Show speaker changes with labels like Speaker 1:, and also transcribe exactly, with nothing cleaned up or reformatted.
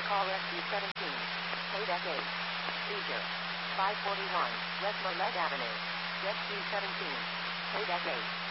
Speaker 1: Call S D seventeen. Kodak eight. Seizure. five forty-one. West Molet Avenue. Jet two seventeen. Kodak eight.